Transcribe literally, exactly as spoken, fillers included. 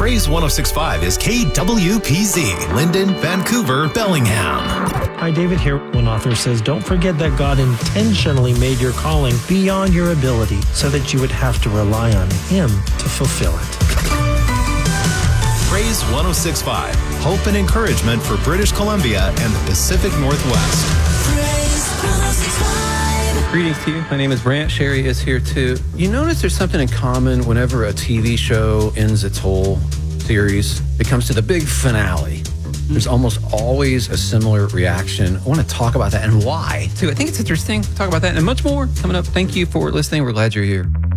Praise one oh six point five is K W P Z, Linden, Vancouver, Bellingham. Hi, David here. One author says, don't forget that God intentionally made your calling beyond your ability so that you would have to rely on Him to fulfill it. Praise one oh six point five, hope and encouragement for British Columbia and the Pacific Northwest. Praise one oh six point five. Greetings to you. My name is Brant. Sherry is here too. You notice there's something in common whenever a T V show ends its whole series. It comes to the big finale. There's almost always a similar reaction. I want to talk about that and why, too. I think it's interesting. Talk about that and much more coming up. Thank you for listening. We're glad you're here.